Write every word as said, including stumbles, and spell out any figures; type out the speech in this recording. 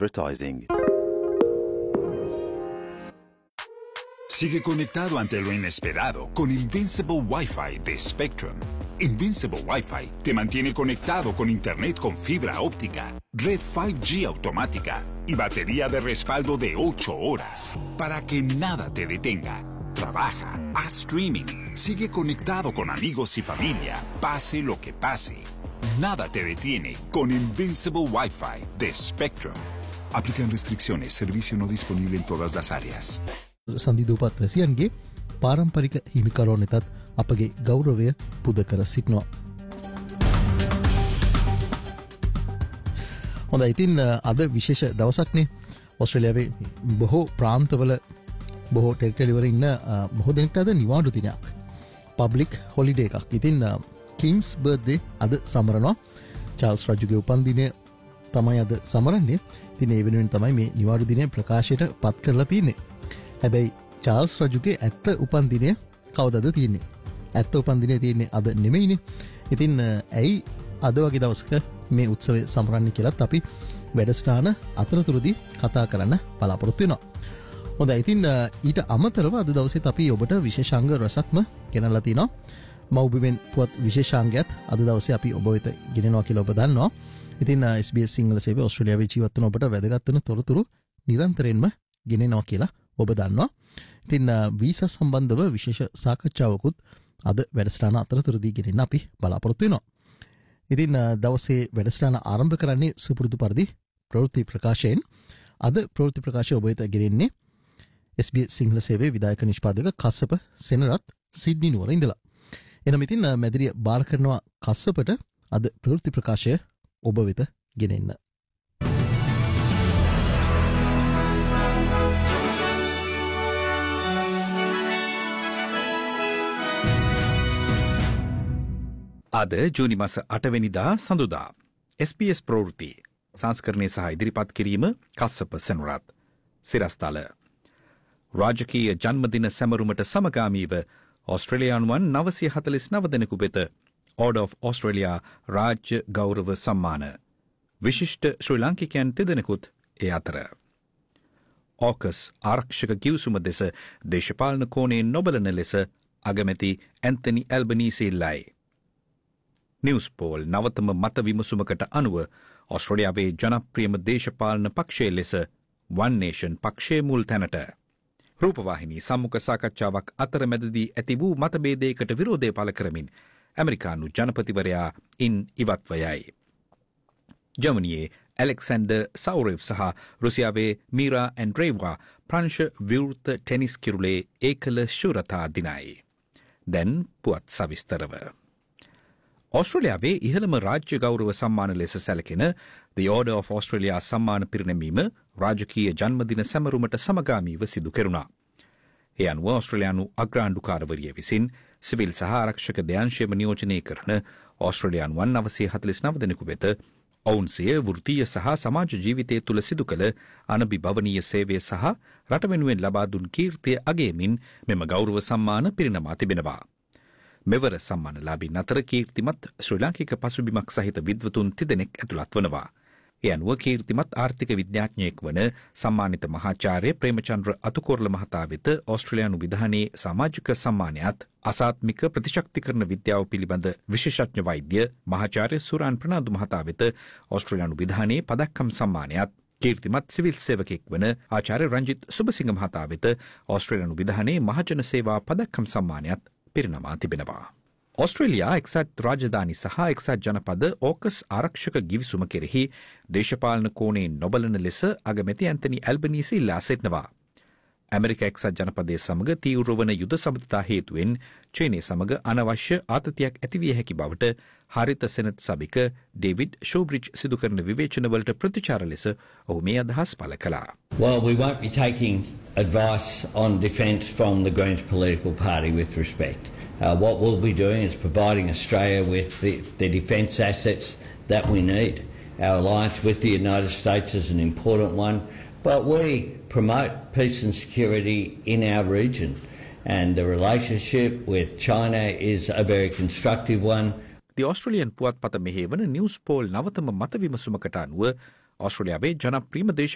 advertising. Sigue conectado ante lo inesperado con Invincible Wi-Fi de Spectrum. Invincible Wi-Fi te mantiene conectado con internet con fibra óptica, red cinco G automática y batería de respaldo de ocho horas para que nada te detenga. Trabaja, haz streaming, sigue conectado con amigos y familia, pase lo que pase. Nada te detiene con Invincible Wi-Fi de Spectrum. Aplican restricciones, servicio no disponible en todas las áreas. සන්දිදූපත් රැසියන්ගේ පාරම්පරික හිමිකරුවනටත් අපගේ ගෞරවය පුද කර සිටිනවා. හොඳයි, ඉතින් අද විශේෂ දවසක්නේ. ඕස්ට්‍රේලියාවේ බොහෝ ප්‍රාන්තවල බොහෝ ටෙරිටරි වල ඉන්න බොහෝ දෙනෙක්ට අද නිවාඩු දිනයක්. පබ්ලික් හොලිඩේ එකක්. ඉතින් කිංස් බර්ත්ඩේ අද සමරනවා. චාල්ස් රජුගේ උපන්දිනය තමයි අද සමරන්නේ. ඉතින් ඒ වෙනුවෙන් තමයි මේ නිවාඩු දිනය ප්‍රකාශයට පත් කරලා තියෙන්නේ. හැබැයි චාල්ස් රජුගේ ඇත්ත උපන්දිනය කවදද තියෙන්නේ? ඇත්ත උපන්දිනය තියෙන්නේ අද නෙමෙයිනේ. ඉතින් ඇයි අද වගේ දවසක මේ උත්සවය සමරන්නේ කියලාත් අපි වැඩසටහන අතරතුරදී කතා කරන්න බලාපොරොත්තු වෙනවා. හොඳයි, ඉතින් ඊට අමතරව අද දවසේත් අපි ඔබට විශේෂාංග රසක්ම ගෙනල්ලා තිනවා. මව්බිමෙන් පුවත් විශේෂාංගයත් අද දවසේ අපි ඔබ වෙත ගෙනනවා කියලා ඔබ දන්නවා. ඉතින් එස් බී එස් සිංහල සේවය ඕස්ට්‍රේලියාවේ ජීවත් වන ඔබට වැදගත් වෙන තොරතුරු නිරන්තරයෙන්ම ගෙනෙනවා කියලා ඔබ දන්නවා. ඉතින් වීසා සම්බන්ධව විශේෂ සාකච්ඡාවකුත් අද වැඩසටහන අතරතුරදී ගෙනෙන්න අපි බලාපොරොත්තු වෙනවා. ඉතින් දවසේ වැඩසටහන ආරම්භ කරන්නේ සුපුරුදු පරිදි ප්‍රවෘත්ති ප්‍රකාශයෙන්. අද ප්‍රවෘත්ති ප්‍රකාශය ඔබ වෙත ගෙනෙන්නේ එස් බී එස් සිංහල සේවයේ විදායක නිෂ්පාදක කස්සප සෙනරත් සිඩ්නි නුවර ඉඳලා. එනම් ඉතින් මැදිරිය බාර කරනවා කස්සපට අද ප්‍රවෘත්ති ප්‍රකාශය ඔබ වෙත ගෙනෙන්න. අද ජූනි මාස අටවැනිදා සඳුදා එස් බී එස් ප්‍රවෘත්ති සංස්කරණය සහ ඉදිරිපත් කිරීම කස්සප සෙනරත්. සිරස්තල රාජකීය ජන්මදින සැමරුමට සමගාමීව ඔස්ට්‍රේලියානුවන් නවසිය හතළිස් නව දෙනෙකු වෙත ඕඩර් ඔෆ් ඔස්ට්‍රේලියා රාජ්‍ය ගෞරව සම්මාන. විශිෂ්ට ශ්‍රී ලාංකිකයන් තිදෙනෙකුත් ඒ අතර. ඕකස් ආරක්ෂක ගිවිසුම දෙස දේශපාලන කෝණයෙන් නොබලන ලෙස අගමැති ඇන්තනි ඇල්බනීසි ඉල්ලයි. නිවුස් පෝල් නවතම මත විමසුමකට අනුව ඔස්ට්‍රේලියාවේ ජනප්‍රියම දේශපාලන පක්ෂයේ ලෙස වන් නේෂන් පක්ෂයේ මුල් තැනට. රූපවාහිනී සම්මුඛ සාකච්ඡාවක් අතරමැදදී ඇති වූ මතභේදයකට විරෝධය පළ කරමින් ඇමරිකානු ජනපතිවරයා ඉන් ඉවත්ව යයි. ජර්මනියේ ඇලෙක්සැන්ඩර් සවුරෙව් සහ රුසියාවේ මීරා ඇන්ඩ්‍රේවා ප්‍රංශ විවෘත ටෙනිස් කිරුලේ ඒකල ශූරතා දිනයි. දැන් පුවත් සවිස්තරව. ඔස්ට්‍රේලියාවේ ඉහළම රාජ්‍ය ගෞරව සම්මාන ලෙස සැලකෙන The Order of Australia සම්මාන පිරිනැමීම රාජකීය ජන්මදින සැමරුමට සමගාමීව සිදු කෙරුණා. ඒ අනුව ඔස්ට්‍රේලියානු අග්‍රාණ්ඩුකාරවරිය විසින් සිවිල් සහ ආරක්ෂක දෙයන්ශයම නියෝජනය කරන ඔස්ට්‍රේලියානුවන් නවසිය හතළිස් නව දෙනෙකු වෙත ඔවුන් සිය වෘත්තීය සහ සමාජ ජීවිතය තුළ සිදු කළ අනබිභවනීය සේවය සහ රට වෙනුවෙන් ලබා දුන් කීර්තිය අගයමින් මෙම ගෞරව සම්මාන පිරිනමා තිබෙනවා. මෙවර සම්මානලාභීන් අතර කීර්තිමත් ශ්‍රී ලාංකික පසුබිමක් සහිත විද්වතුන් තිදෙනෙක් ඇතුළත් වනවා. ඒ අනුව කීර්තිමත් ආර්ථික විද්‍යාඥයෙක් වන සම්මානිත මහාචාර්ය ප්‍රේමචන්ද්‍ර අතුකොරළ මහතා වෙත ඕස්ට්‍රේලියානු විධානයේ සමාජික සම්මානයත්, අසාත්මික ප්‍රතිශක්තිකරණ විද්‍යාව පිළිබඳ විශේෂඥ වෛද්‍ය මහාචාර්ය සුරාන් ප්‍රනාන්දු මහතා වෙත ඕස්ට්‍රේලියානු විධානයේ පදක්කම් සම්මානයත්, කීර්තිමත් සිවිල් සේවකෙක් වන ආචාර්ය රංජිත් සුබසිංහ මහතා වෙත ඕස්ට්‍රේලියානු විධානයේ මහජන සේවා පදක්කම් සම්මානයත් පිරිනමා තිබෙනවා. ඔස්ට්‍රේලියා එක්සත් රාජධානි සහ එක්සත් ජනපද ඕකස් ආරක්ෂක ගිවිසුම කෙරෙහි දේශපාලන කෝණයෙන් නොබලන ලෙස අගමැති ඇන්තනි ඇල්බනීසි ඉල්ලා සිටිනවා. ඇමරික එක්සත් ජනපදයේ සමග තීව්‍ර වන යුද සබඳතා හේතුවෙන් චීනය සමග අනවශ්‍ය ආතතියක් ඇතිවිය හැකි බවට හරිත සෙනට් සභික ඩේවිඩ් ෂෝබ්‍රිජ් සිදු කරන විවේචනවලට ප්‍රතිචාර ලෙස ඔහු මේ අදහස් පළ කළා. Well, we won't be taking advice on defence from the Greens political party with respect. Uh, what we'll be doing is providing Australia with the, the defence assets that we need. Our alliance with the United States is an important one, but we promote peace and security in our region, and the relationship with China is a very constructive one. The Australian පුවත්පත මෙහෙවන news Paul නවතම මත විමසුමකට අනුව ඔස්ට්‍රේලියාවේ ජනප්‍රියම දේශ